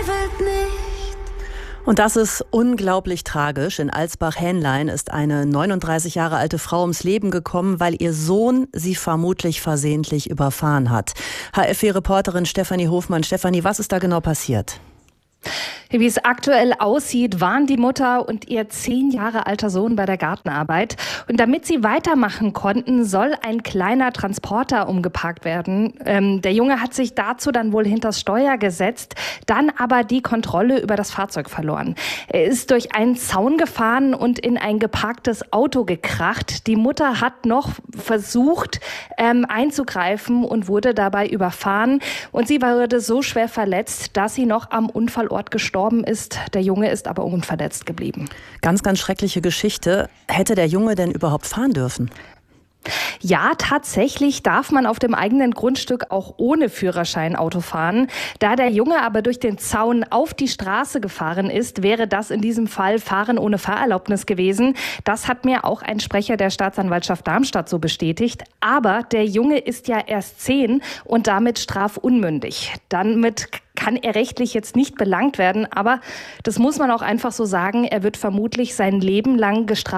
Und das ist unglaublich tragisch. In Alsbach-Hähnlein ist eine 39 Jahre alte Frau ums Leben gekommen, weil ihr Sohn sie vermutlich versehentlich überfahren hat. HFW-Reporterin Stefanie Hofmann. Stefanie, was ist da genau passiert? Wie es aktuell aussieht, waren die Mutter und ihr 10 Jahre alter Sohn bei der Gartenarbeit. Und damit sie weitermachen konnten, soll ein kleiner Transporter umgeparkt werden. Der Junge hat sich dazu dann wohl hinters Steuer gesetzt, dann aber die Kontrolle über das Fahrzeug verloren. Er ist durch einen Zaun gefahren und in ein geparktes Auto gekracht. Die Mutter hat noch versucht einzugreifen und wurde dabei überfahren. Und sie wurde so schwer verletzt, dass sie noch am Unfallort gestorben ist. Der Junge ist aber unverletzt geblieben. Ganz, ganz schreckliche Geschichte. Hätte der Junge denn überhaupt fahren dürfen? Ja, tatsächlich darf man auf dem eigenen Grundstück auch ohne Führerschein Auto fahren. Da der Junge aber durch den Zaun auf die Straße gefahren ist, wäre das in diesem Fall Fahren ohne Fahrerlaubnis gewesen. Das hat mir auch ein Sprecher der Staatsanwaltschaft Darmstadt so bestätigt. Aber der Junge ist ja erst 10 und damit strafunmündig. Damit kann er rechtlich jetzt nicht belangt werden, aber das muss man auch einfach so sagen, er wird vermutlich sein Leben lang gestraft.